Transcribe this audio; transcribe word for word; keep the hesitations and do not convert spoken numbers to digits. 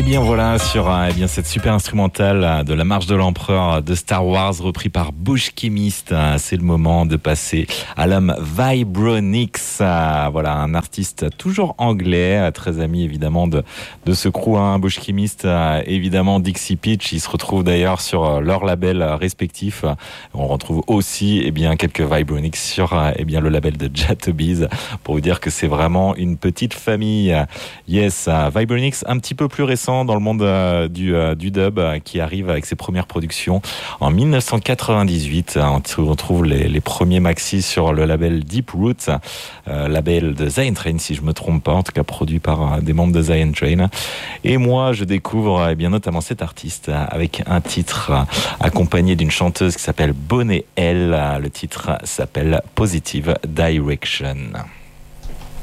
bien voilà sur euh, eh bien cette super instrumentale euh, de la marche de l'empereur de Star Wars repris par Bush Chemist. Euh, c'est le moment de passer à l'homme Vibronix. Euh, voilà, un artiste toujours anglais, euh, très ami évidemment de de ce crew, hein, Bush Chemist, euh, évidemment Dixie Pitch. Ils se retrouvent d'ailleurs sur euh, leurs labels euh, respectifs. On retrouve aussi eh bien quelques Vibronix sur euh, eh bien le label de Jatobies, pour vous dire que c'est vraiment une petite famille. Yes, uh, Vibronix, un petit peu plus récent dans le monde euh, du, euh, du dub, euh, qui arrive avec ses premières productions en dix-neuf cent quatre-vingt-dix-huit. On retrouve les, les premiers maxis sur le label Deep Roots, euh, label de Zion Train si je me trompe pas, en tout cas produit par euh, des membres de Zion Train. Et moi, je découvre eh bien notamment cet artiste euh, avec un titre euh, accompagné d'une chanteuse qui s'appelle Bonnet L. Le titre s'appelle Positive Direction.